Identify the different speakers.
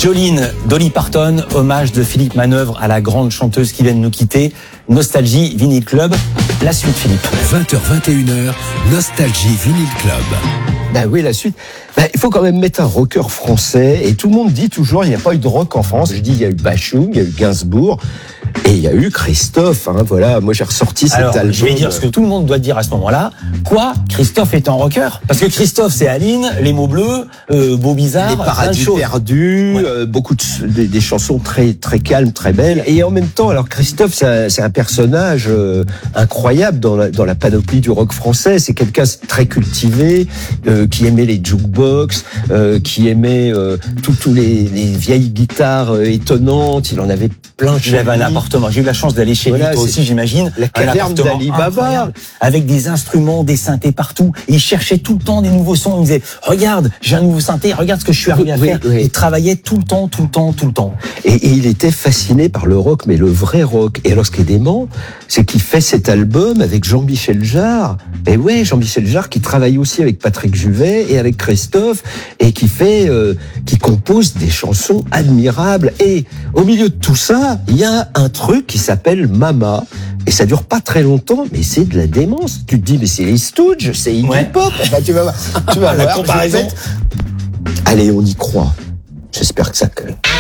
Speaker 1: Jolene, Dolly Parton, hommage de Philippe Manœuvre à la grande chanteuse qui vient de nous quitter. Nostalgie Vinyl Club. La suite, Philippe.
Speaker 2: 20h-21h, Nostalgie Vinyl Club.
Speaker 3: Ben oui, la suite. Il faut quand même mettre un rocker français. Et tout le monde dit toujours, il n'y a pas eu de rock en France. Je dis, il y a eu Bachung, il y a eu Gainsbourg. Et il y a eu Christophe, voilà. Moi, j'ai ressorti cet album.
Speaker 1: Je vais dire ce que tout le monde doit dire à ce moment-là. Quoi? Christophe est un rocker? Parce que Christophe, c'est Aline, Les mots bleus, Beau Bizarre,
Speaker 3: Les paradis perdus,
Speaker 1: ouais.
Speaker 3: Beaucoup des chansons très, très calmes, très belles. Et en même temps, alors Christophe, c'est un personnage incroyable dans la panoplie du rock français. C'est quelqu'un très cultivé, qui aimait les jukebox, qui aimait tous les vieilles guitares étonnantes. Il en avait plein chez lui.
Speaker 1: J'avais un appartement. J'ai eu la chance d'aller chez lui, toi aussi, j'imagine.
Speaker 3: La caverne d'Ali Baba.
Speaker 1: Avec des instruments, des synthés partout. Et il cherchait tout le temps des nouveaux sons. Il me disait, regarde, j'ai un nouveau synthé, regarde ce que je suis arrivé à faire.
Speaker 3: Oui.
Speaker 1: Il travaillait tout le temps.
Speaker 3: Et il était fasciné par le rock, mais le vrai rock. Et alors, ce qui est dément, c'est qu'il fait cet album avec Jean-Michel Jarre. Et ouais, Jean-Michel Jarre qui travaille aussi avec Patrick Juvet et avec Christophe et qui compose des chansons admirables. Et au milieu de tout ça, il y a un truc qui s'appelle Mama. Et ça dure pas très longtemps, mais c'est de la démence. Tu te dis, mais c'est les Stooges, c'est Iggy Pop. Tu vas voir.
Speaker 1: La comparaison.
Speaker 3: Allez, on y croit. J'espère que ça colle.